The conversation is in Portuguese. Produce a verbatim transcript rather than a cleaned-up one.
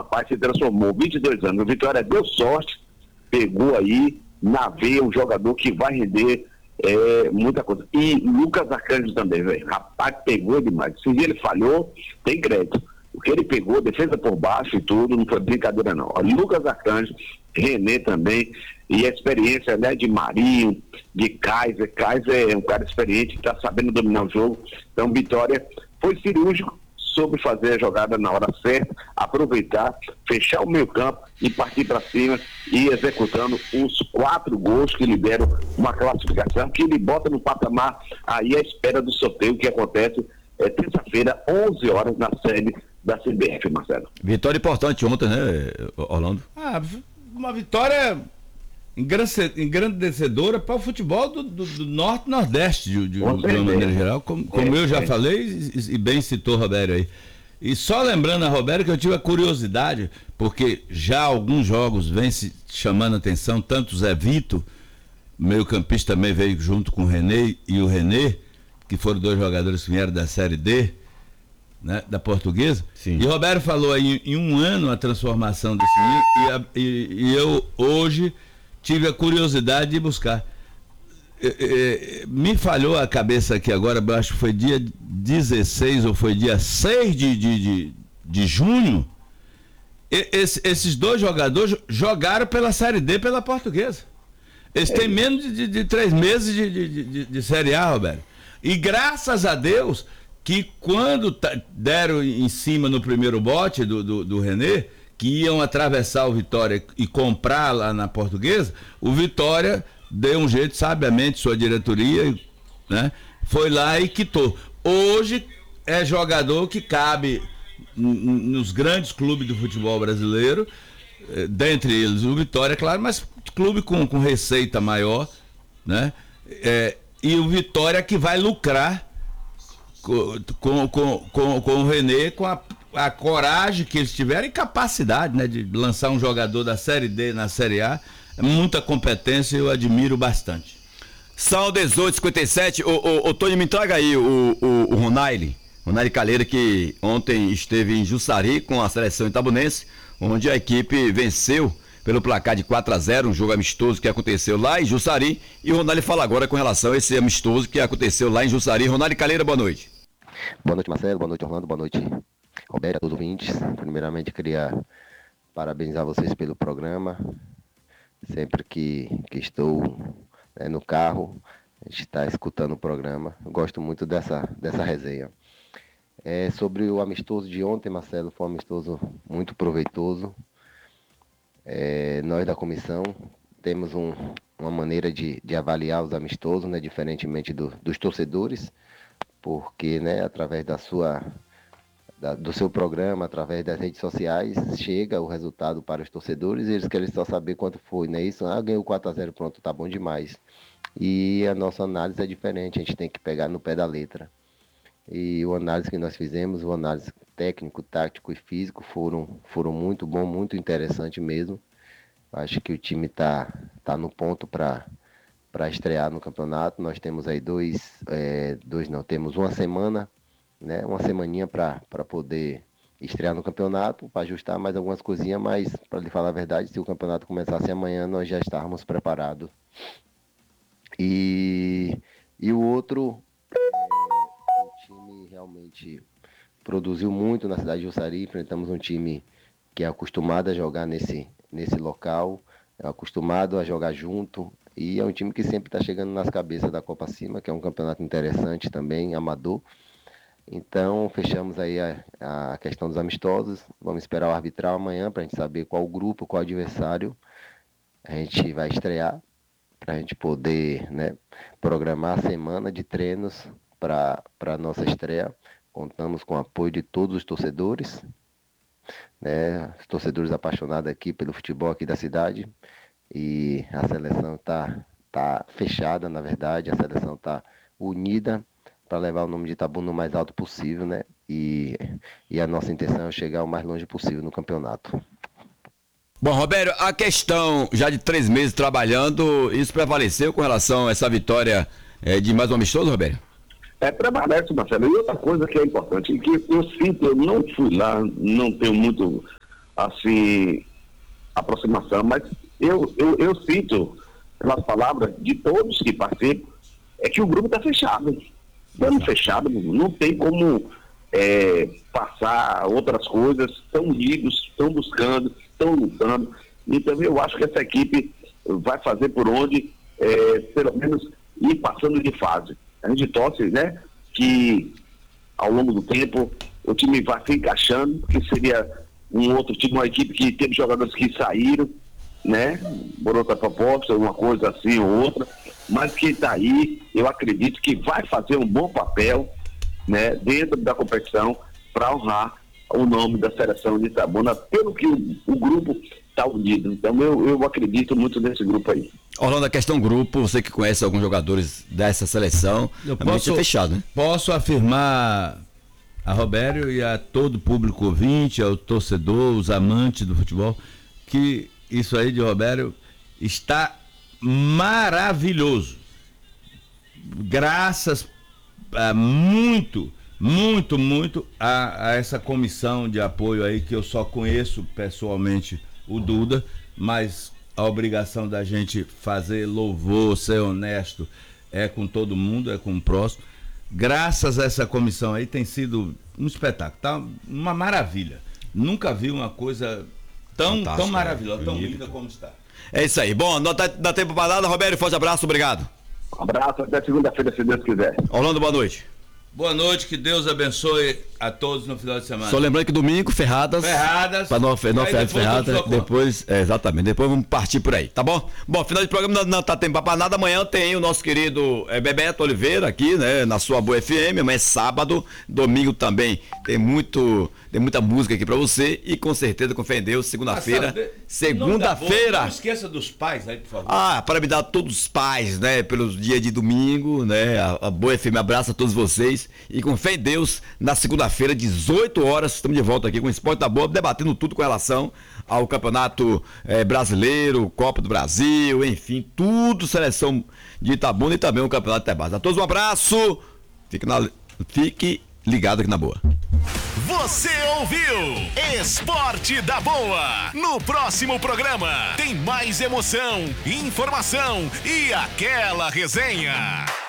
rapaz se transformou, vinte e dois anos. O Vitória deu sorte, pegou aí na veia um jogador que vai render é, muita coisa. E Lucas Arcanjo também, velho. Rapaz, pegou demais. Se ele falhou, tem crédito. O que ele pegou, defesa por baixo e tudo, não foi brincadeira não. Ó, Lucas Arcanjo, René também, e a experiência, né, de Marinho, de Kaiser. Kaiser é um cara experiente, que está sabendo dominar o jogo. Então, Vitória foi cirúrgico, soube fazer a jogada na hora certa, aproveitar, fechar o meio campo e partir para cima e executando os quatro gols que liberam uma classificação que ele bota no patamar aí à espera do sorteio que acontece é, terça-feira, onze horas, na sede da C B F, Marcelo. Vitória importante ontem, né, Orlando? Ah, uma vitória engrandecedora para o futebol do, do, do Norte e Nordeste, de, de, de uma maneira geral, como, como é, eu já é. falei e, e bem citou Roberto aí. E só lembrando a Roberto que eu tive a curiosidade, porque já alguns jogos vem se chamando a atenção, tanto o Zé Vito, meio campista, também veio junto com o René e o René, que foram dois jogadores que vieram da Série D, né, da Portuguesa. Sim. E Roberto falou aí em um ano a transformação desse menino, e, a, e, e eu hoje tive a curiosidade de buscar. É, é, me falhou a cabeça aqui agora, eu acho que foi dia dezesseis ou foi dia seis de, de, de, de junho. E, esse, esses dois jogadores jogaram pela Série D, pela Portuguesa. Eles é. têm menos de, de, de três meses de, de, de, de Série A, Roberto. E graças a Deus que quando deram em cima no primeiro bote do, do, do René, que iam atravessar o Vitória e comprar lá na Portuguesa, o Vitória deu um jeito, sabiamente, sua diretoria, né, foi lá e quitou. Hoje é jogador que cabe nos grandes clubes do futebol brasileiro, dentre eles o Vitória, claro, mas clube com, com receita maior, né, é, e o Vitória que vai lucrar com, com, com, com, com o René, com a a coragem que eles tiveram e capacidade, né, de lançar um jogador da Série D na Série A. É muita competência e eu admiro bastante. São dezoito e cinquenta e sete. Ô, ô, ô Tony, me traga aí o, o, o Ronaile, Ronaile Calheira, que ontem esteve em Jussari com a seleção itabunense, onde a equipe venceu pelo placar de quatro a zero, um jogo amistoso que aconteceu lá em Jussari, e o Ronaile fala agora com relação a esse amistoso que aconteceu lá em Jussari. Ronaile Calheira, boa noite. Boa noite, Marcelo, boa noite, Orlando, boa noite, Roberto, a todos os ouvintes. Primeiramente, queria parabenizar vocês pelo programa. Sempre que, que estou, né, no carro, a gente está escutando o programa. Eu gosto muito dessa, dessa resenha. É, sobre o amistoso de ontem, Marcelo, foi um amistoso muito proveitoso. É, nós da comissão temos um, uma maneira de, de avaliar os amistosos, né, diferentemente do, dos torcedores, porque, né, através da sua... Da, do seu programa, através das redes sociais, chega o resultado para os torcedores e eles querem só saber quanto foi, não é isso? Ah, ganhou quatro a zero, pronto, tá bom demais. E a nossa análise é diferente, a gente tem que pegar no pé da letra. E o análise que nós fizemos, o análise técnico, tático e físico foram, foram muito bom, muito interessante mesmo. Acho que o time tá, tá no ponto para para estrear no campeonato. Nós temos aí dois, é, dois não, temos uma semana, né, uma semaninha para poder estrear no campeonato, para ajustar mais algumas coisinhas, mas, para lhe falar a verdade, se o campeonato começasse amanhã, nós já estávamos preparados. E, e o outro, é, o time realmente produziu muito na cidade de Jussari. Enfrentamos um time que é acostumado a jogar nesse, nesse local, é acostumado a jogar junto, e é um time que sempre está chegando nas cabeças da Copa Cima, que é um campeonato interessante também, amador. Então, fechamos aí a, a questão dos amistosos. Vamos esperar o arbitral amanhã para a gente saber qual grupo, qual adversário a gente vai estrear, para a gente poder, né, programar a semana de treinos para a nossa estreia. Contamos com o apoio de todos os torcedores, né, os torcedores apaixonados aqui pelo futebol aqui da cidade. E a seleção está tá fechada, na verdade, a seleção está unida para levar o nome de Itabuna o mais alto possível, né? E, e a nossa intenção é chegar o mais longe possível no campeonato. Bom, Roberto, a questão já de três meses trabalhando, isso prevaleceu com relação a essa vitória é, de mais um amistoso, Roberto? É, prevalece, Marcelo. E outra coisa que é importante, que eu sinto, eu não fui lá, não tenho muito assim, aproximação, mas eu, eu, eu sinto, pelas palavras de todos que participam, é que o grupo está fechado. Estamos fechados, não tem como é, passar outras coisas, estão unidos, estão buscando, estão lutando. Então eu acho que essa equipe vai fazer por onde, é, pelo menos, ir passando de fase. A gente torce, né, que ao longo do tempo o time vai se encaixando, que seria um outro time, uma equipe que teve jogadores que saíram, né, por outra proposta, uma coisa assim ou outra, mas que está aí, eu acredito que vai fazer um bom papel, né, dentro da competição para honrar o nome da seleção de Itabuna, pelo que o, o grupo está unido. Então eu, eu acredito muito nesse grupo aí. Orlando, a questão grupo, você que conhece alguns jogadores dessa seleção, eu realmente posso, é fechado, né? Posso afirmar a Robério e a todo o público ouvinte, ao torcedor, os amantes do futebol, que isso aí de Robério está maravilhoso. Graças a muito, muito, muito a, a essa comissão de apoio aí, que eu só conheço pessoalmente o Duda, mas a obrigação da gente fazer louvor, ser honesto, é com todo mundo, é com o próximo. Graças a essa comissão aí tem sido um espetáculo, tá uma maravilha. Nunca vi uma coisa tão, tão maravilhosa, tão linda como está. É isso aí. Bom, não dá, dá tempo para nada, Roberto, forte abraço, obrigado. Um abraço, até segunda-feira, se Deus quiser. Orlando, boa noite. Boa noite, que Deus abençoe a todos no final de semana. Só lembrando que domingo, Ferradas. Ferradas. Para não Ferradas, Ferradas. Depois, é, exatamente, depois vamos partir por aí, tá bom? Bom, final de programa não, não tá tempo para nada. Amanhã tem o nosso querido é, Bebeto Oliveira aqui, né? Na sua Boa F M. Amanhã é sábado, domingo também. Tem muito, tem muita música aqui para você. E com certeza, com fé em Deus, segunda-feira. Segunda-feira. Não, não esqueça dos pais aí, por favor. Ah, parabenizar todos os pais, né? Pelos dias de domingo, né? A, a Boa F M abraça a todos vocês. E com fé em Deus, na segunda-feira, dezoito horas, estamos de volta aqui com o Esporte da Boa, debatendo tudo com relação ao Campeonato eh, Brasileiro, Copa do Brasil, enfim, tudo, seleção de Itabuna e também o Campeonato Tebasa. A todos um abraço, fique, na, fique ligado aqui na Boa. Você ouviu Esporte da Boa. No próximo programa tem mais emoção, informação e aquela resenha.